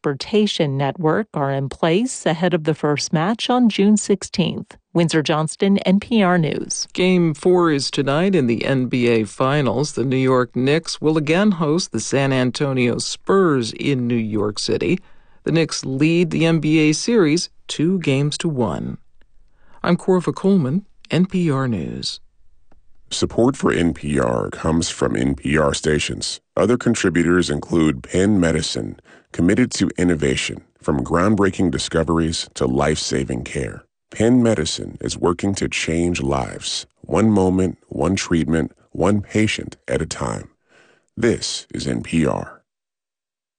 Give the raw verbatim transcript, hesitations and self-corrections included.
transportation network are in place ahead of the first match on June sixteenth. Windsor Johnston, N P R News. Game four is tonight in the N B A Finals. The New York Knicks will again host the San Antonio Spurs in New York City. The Knicks lead the N B A series two games to one. I'm Corva Coleman, N P R News. Support for N P R comes from N P R stations. Other contributors include Penn Medicine, committed to innovation, from groundbreaking discoveries to life-saving care. Penn Medicine is working to change lives, one moment, one treatment, one patient at a time. This is N P R.